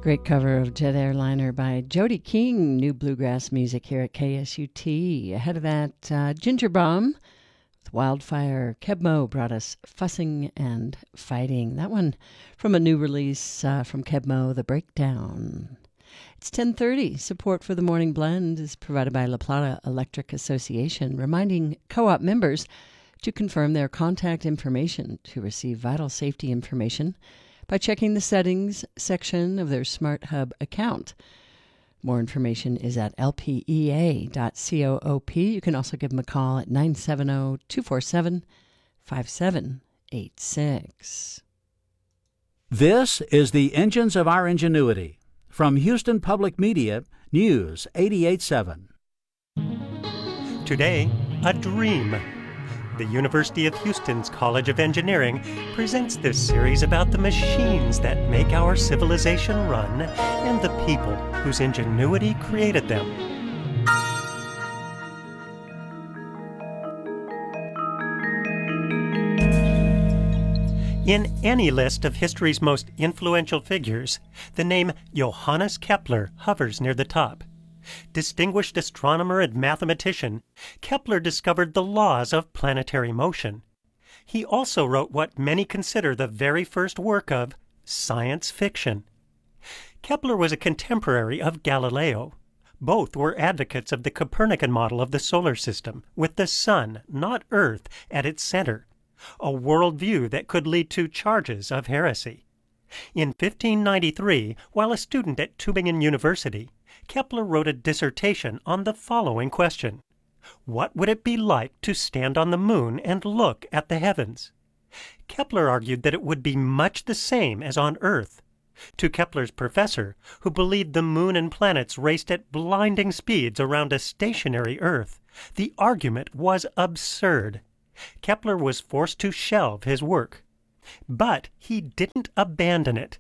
Great cover of Jet Airliner by Jody King. New bluegrass music here at KSUT. Ahead of that, Ginger Bomb with Wildfire. Kebmo brought us Fussing and Fighting. That one from a new release from Kebmo, The Breakdown. It's 10:30. Support for the Morning Blend is provided by La Plata Electric Association, reminding co-op members to confirm their contact information to receive vital safety information by checking the settings section of their Smart Hub account. More information is at lpea.coop. You can also give them a call at 970-247-5786. This is the Engines of Our Ingenuity from Houston Public Media, News 88.7. Today, a dream. The University of Houston's College of Engineering presents this series about the machines that make our civilization run and the people whose ingenuity created them. In any list of history's most influential figures, the name Johannes Kepler hovers near the top. Distinguished astronomer and mathematician, Kepler discovered the laws of planetary motion. He also wrote what many consider the very first work of science fiction. Kepler was a contemporary of Galileo. Both were advocates of the Copernican model of the solar system, with the sun, not Earth, at its center, a worldview that could lead to charges of heresy. In 1593, while a student at Tübingen University, Kepler wrote a dissertation on the following question: what would it be like to stand on the moon and look at the heavens? Kepler argued that it would be much the same as on Earth. To Kepler's professor, who believed the moon and planets raced at blinding speeds around a stationary Earth, the argument was absurd. Kepler was forced to shelve his work. But he didn't abandon it.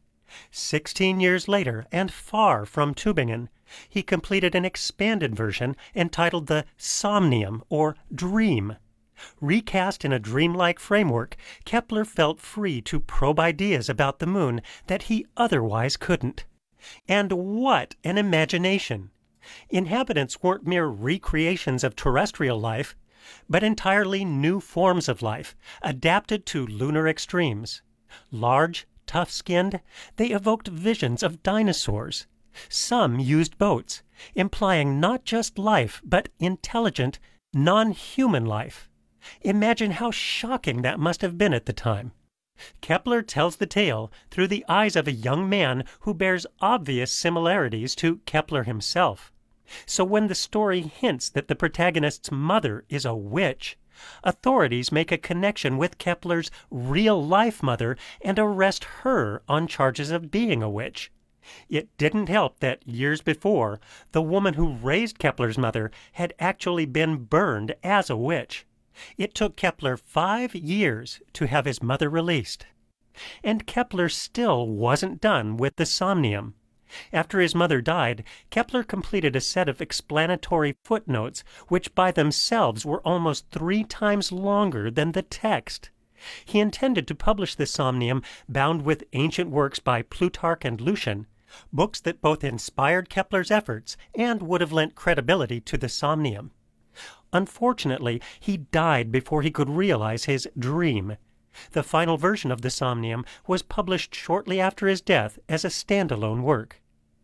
16 years later, and far from Tübingen, he completed an expanded version entitled the Somnium, or Dream. Recast in a dreamlike framework, Kepler felt free to probe ideas about the moon that he otherwise couldn't. And what an imagination! Inhabitants weren't mere recreations of terrestrial life, but entirely new forms of life, adapted to lunar extremes. Large, tough-skinned, they evoked visions of dinosaurs. Some used boats, implying not just life, but intelligent, non-human life. Imagine how shocking that must have been at the time. Kepler tells the tale through the eyes of a young man who bears obvious similarities to Kepler himself. So when the story hints that the protagonist's mother is a witch, authorities make a connection with Kepler's real-life mother and arrest her on charges of being a witch. It didn't help that years before, the woman who raised Kepler's mother had actually been burned as a witch. It took Kepler 5 years to have his mother released. And Kepler still wasn't done with the Somnium. After his mother died, Kepler completed a set of explanatory footnotes which by themselves were almost 3 times longer than the text. He intended to publish the Somnium bound with ancient works by Plutarch and Lucian, books that both inspired Kepler's efforts and would have lent credibility to the Somnium. Unfortunately, he died before he could realize his dream. The final version of the Somnium was published shortly after his death as a standalone work.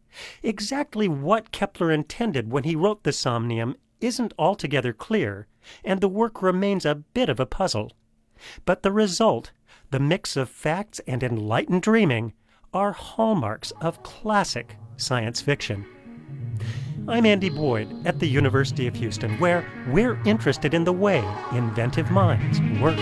Exactly what Kepler intended when he wrote the Somnium isn't altogether clear, and the work remains a bit of a puzzle. But the result, the mix of facts and enlightened dreaming, are hallmarks of classic science fiction. I'm Andy Boyd at the University of Houston, where we're interested in the way inventive minds work.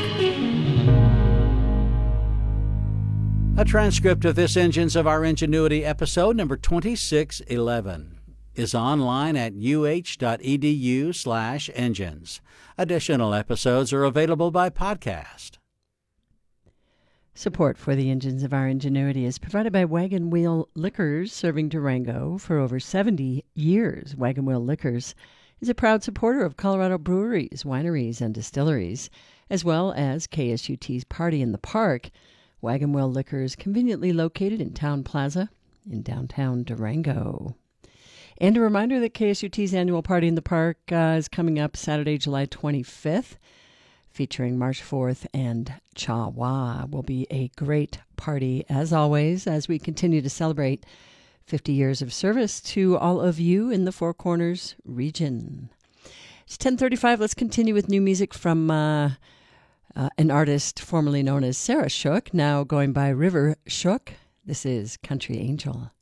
A transcript of this Engines of Our Ingenuity episode number 2611 is online at uh.edu/engines. Additional episodes are available by podcast. Support for the Engines of Our Ingenuity is provided by Wagon Wheel Liquors, serving Durango for over 70 years. Wagon Wheel Liquors is a proud supporter of Colorado breweries, wineries, and distilleries, as well as KSUT's Party in the Park. Wagon Wheel Liquors, conveniently located in Town Plaza in downtown Durango. And a reminder that KSUT's annual Party in the Park is coming up Saturday, July 25th, featuring March 4th and Cha-Wa. Will be a great party, as always, as we continue to celebrate 50 years of service to all of you in the Four Corners region. It's 10:35. Let's continue with new music from an artist formerly known as Sarah Shook, now going by River Shook. This is Country Angel.